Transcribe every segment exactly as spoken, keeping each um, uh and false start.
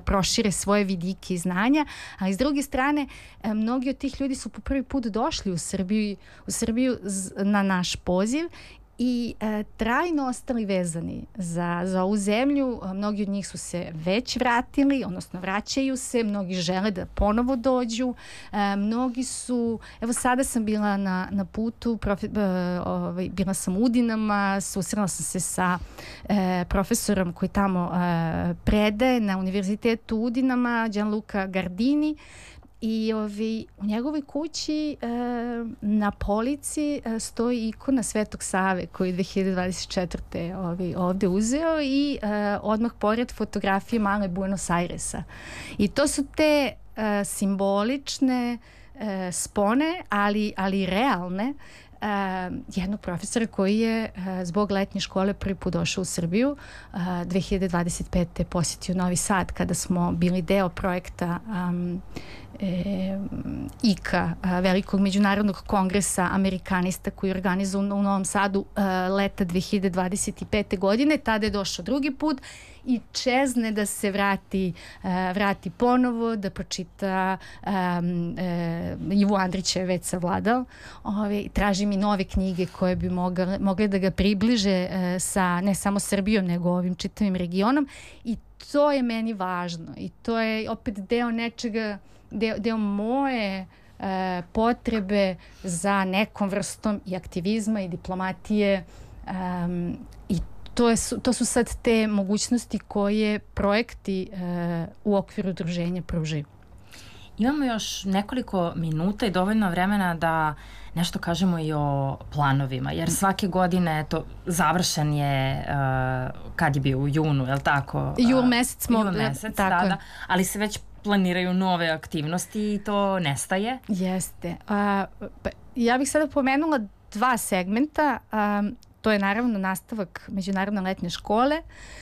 prošire svoje vidike i znanja, ali s druge strane mnogi od tih ljudi su po prvi put došli u Srbiju, u Srbiju na naš poziv i e, trajno ostali vezani za, za ovu zemlju. Mnogi od njih su se već vratili, odnosno vraćaju se, mnogi žele da ponovo dođu, e, mnogi su, evo sada sam bila na, na putu, profi, e, ovaj, bila sam u Udinama, susrela sam se sa e, profesorom koji tamo e, predaje na Univerzitetu u Udinama, Gianluca Gardini, i ovi, u njegovoj kući e, na polici e, stoji ikona Svetog Save koji je dve hiljade dvadeset četvrte ovi, ovde uzeo i e, odmah pored fotografije male Buenos Airesa. I to su te e, simbolične e, spone, ali, ali realne Uh, jednog profesora koji je uh, zbog letnje škole prvi put došao u Srbiju, uh, dve hiljade dvadeset pete posjetio Novi Sad kada smo bili deo projekta um, e, I K A, uh, velikog međunarodnog kongresa Amerikanista koji je organizovan u Novom Sadu uh, leta dve hiljade dvadeset pete godine. Tada je došao drugi put i čezne da se vrati, uh, vrati ponovo, da pročita um, uh, Ivu Andrića je već savladao. Ove, traži mi nove knjige koje bi mogle, mogle da ga približe uh, sa ne samo Srbijom, nego ovim čitavim regionom, i to je meni važno i to je opet deo nečega, deo, deo moje uh, potrebe za nekom vrstom i aktivizma i diplomatije, um, i To, je, to su sad te mogućnosti koje projekti e, u okviru udruženja pružaju. Imamo još nekoliko minuta i dovoljno vremena da nešto kažemo i o planovima, jer svake godine to završen je, uh, kad je bio, u junu, je li tako? Jul mesec smo. Jul mesec, tako da, da, ali se već planiraju nove aktivnosti i to nestaje? Jeste. A, pa, ja bih sada pomenula dva segmenta. A, to je naravno nastavak Međunarodne letnje škole,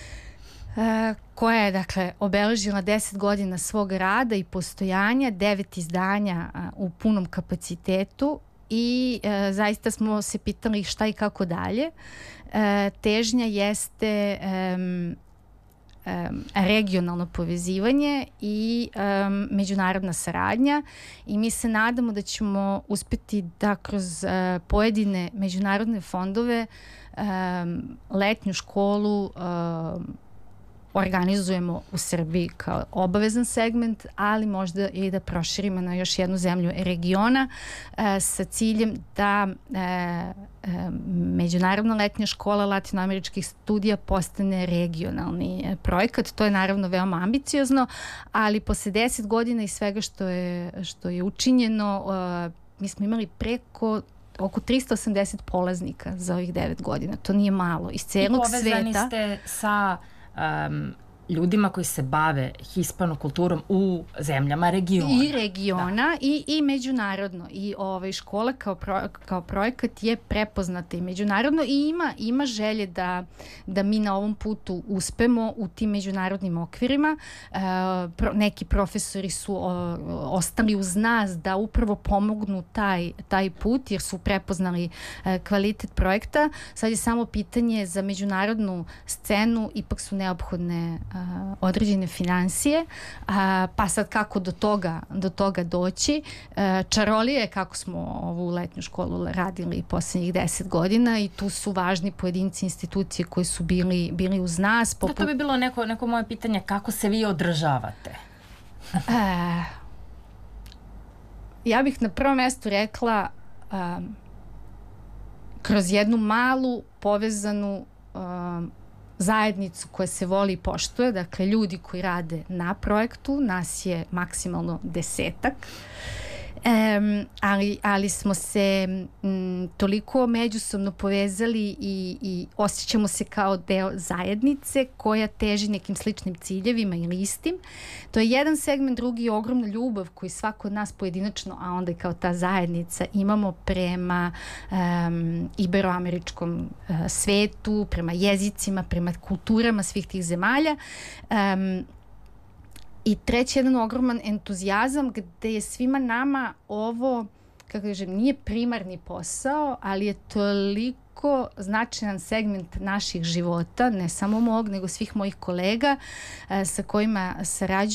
Uh, koja je, dakle, obeležila deset godina svog rada i postojanja, devet izdanja uh, u punom kapacitetu i uh, zaista smo se pitali šta i kako dalje. Uh, težnja jeste um, um, regionalno povezivanje i um, međunarodna saradnja, i mi se nadamo da ćemo uspeti da kroz uh, pojedine međunarodne fondove um, letnju školu um, organizujemo u Srbiji kao obavezan segment, ali možda i da proširimo na još jednu zemlju regiona e, sa ciljem da e, e, Međunarodna letnja škola latinoameričkih studija postane regionalni e, projekat. To je naravno veoma ambiciozno, ali posle deset godina i svega što je, što je učinjeno, e, mi smo imali preko oko tristo osamdeset polaznika za ovih devet godina. To nije malo. Iz celog sveta. I povezani ste sa Um, ljudima koji se bave hispanokulturom u zemljama regiona. I regiona i, i međunarodno. I ovaj, škola kao, pro, kao projekat je prepoznata i međunarodno i ima, ima želje da, da mi na ovom putu uspemo u tim međunarodnim okvirima. E, pro, neki profesori su o, ostali uz nas da upravo pomognu taj, taj put, jer su prepoznali e, kvalitet projekta. Sad je samo pitanje za međunarodnu scenu, ipak su neophodne a, određene finansije, a, pa sad kako do toga, do toga doći. A, čarolije kako smo ovu letnju školu radili poslednjih deset godina i tu su važni pojedinci, institucije koji su bili, bili uz nas. Poput... Da, to bi bilo neko, neko moje pitanje, kako se vi održavate? e, ja bih na prvom mestu rekla a, kroz jednu malu povezanu a, zajednicu koja se voli i poštuje, dakle ljudi koji rade na projektu, nas je maksimalno desetak, um, ali, ali smo se m, toliko međusobno povezali i, i osjećamo se kao deo zajednice koja teži nekim sličnim ciljevima ili istim. To je jedan segment, drugi je ogromna ljubav koju svako od nas pojedinačno, a onda i kao ta zajednica imamo prema um, iberoameričkom uh, svetu, prema jezicima, prema kulturama svih tih zemalja. Um, I treći, jedan ogroman entuzijazam gde je svima nama ovo, kako kažem, nije primarni posao, ali je toliko značajan segment naših života, ne samo mog, nego svih mojih kolega uh, sa kojima sarađujem